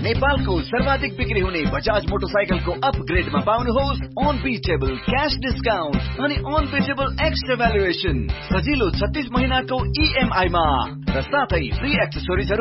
नेपालको सर्वाधिक बिक्री हुने बजाज मोटरसाइकलको अपग्रेडमा पाउनुहोस् अनबिटेबल क्याश डिस्काउन्ट अनि अनबिटेबल एक्स्ट्रा भ्यालुएसन, सजिलो 36 महिनाको EMI मा र साथै फ्री एक्सेसरिजहरू